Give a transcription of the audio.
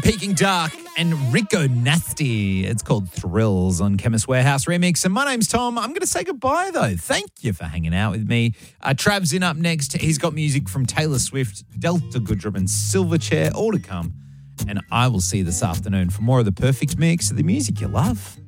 Peking Dark and Rico Nasty. It's called Thrills on Chemist Warehouse Remix. And my name's Tom. I'm going to say goodbye, though. Thank you for hanging out with me. Trav's in up next. He's got music from Taylor Swift, Delta Goodrum and Silverchair, all to come. And I will see you this afternoon for more of the perfect mix of the music you love.